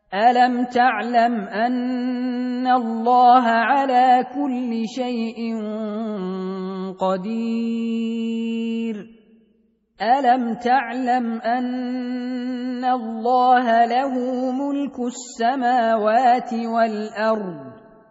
ألم تعلم أن الله على كل شيء قدير ألم تعلم أن الله له ملك السماوات والأرض